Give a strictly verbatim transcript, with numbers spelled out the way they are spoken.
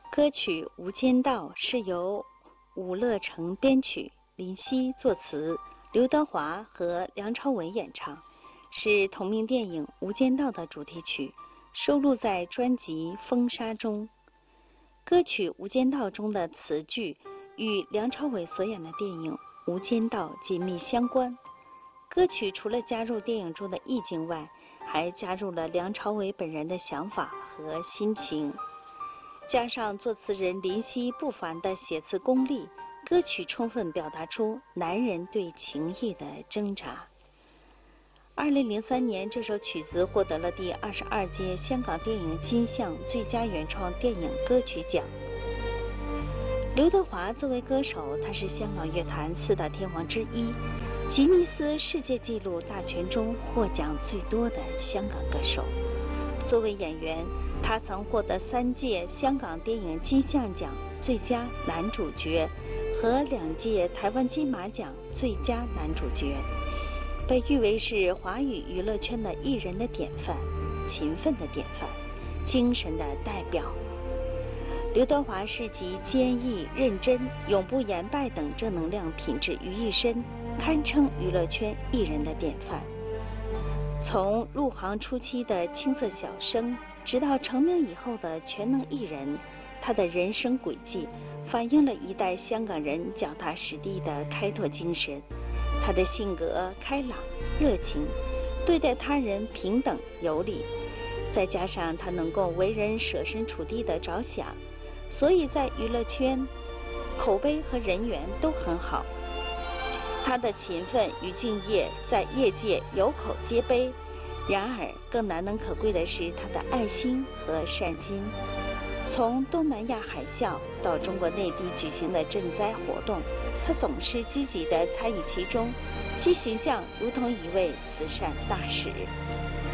歌曲《无间道》是由伍乐成编曲，林夕作词，刘德华和梁朝伟演唱，是同名电影《无间道》的主题曲，收录在专辑《风沙》中。歌曲《无间道》中的词句与梁朝伟所演的电影《无间道》紧密相关。歌曲除了加入电影中的意境外，还加入了梁朝伟本人的想法和心情，加上作词人林夕不凡的写词功力，歌曲充分表达出男人对情谊的挣扎。二零零三年，这首曲子获得了第二十二届香港电影金像最佳原创电影歌曲奖。刘德华作为歌手，他是香港乐坛四大天王之一，吉尼斯世界纪录大全中获奖最多的香港歌手。作为演员，他曾获得三届香港电影金像奖最佳男主角和两届台湾金马奖最佳男主角，被誉为是华语娱乐圈的艺人的典范、勤奋的典范、精神的代表。刘德华是集坚毅、认真、永不言败等正能量品质于一身，堪称娱乐圈艺人的典范。从入行初期的青涩小生，直到成名以后的全能艺人，他的人生轨迹反映了一代香港人脚踏实地的开拓精神。他的性格开朗、热情，对待他人平等有礼，再加上他能够为人设身处地的着想，所以在娱乐圈口碑和人缘都很好。他的勤奋与敬业在业界有口皆碑，然而更难能可贵的是他的爱心和善心。从东南亚海啸到中国内地举行的赈灾活动，他总是积极地参与其中，其形象如同一位慈善大使。